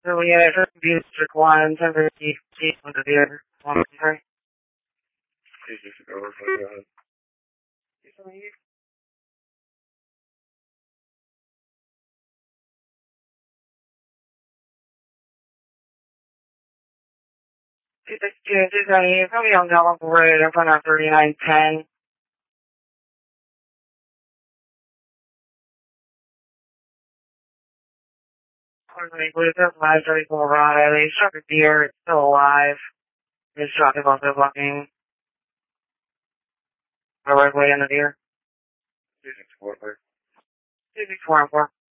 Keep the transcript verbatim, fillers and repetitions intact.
So we had a District one, ten fifty, with the deer. One, sorry. District over, go ahead. It's probably on Gallup Road in front of thirty-nine ten. I believe that's live thirty-four Rada. They struck a deer. It's still alive. They shot it also blocking the right way in the deer. District four, please. District four and four.